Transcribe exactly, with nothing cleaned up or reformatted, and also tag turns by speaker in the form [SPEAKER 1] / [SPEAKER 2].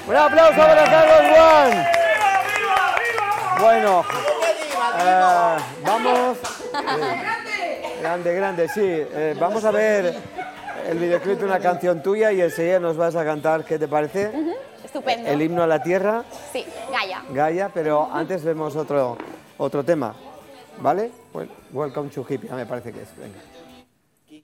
[SPEAKER 1] Un aplauso para Carlos One. Bueno, eh, vamos. Eh, grande, grande, sí. Eh, vamos a ver el videoclip de una canción tuya y enseguida nos vas a cantar, ¿qué te parece?
[SPEAKER 2] Uh-huh. Estupendo.
[SPEAKER 1] El himno a la tierra.
[SPEAKER 2] Sí, Gaia.
[SPEAKER 1] Gaia, pero antes vemos otro, otro tema, ¿vale? Well, welcome to Hippie, me parece que es. Venga.